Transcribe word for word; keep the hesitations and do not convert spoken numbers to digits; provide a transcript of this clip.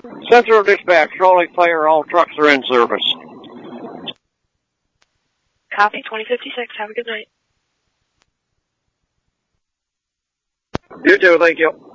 Central Dispatch, rolling fire, all trucks are in service. Copy, twenty fifty-six. Have a good night. You too, thank you.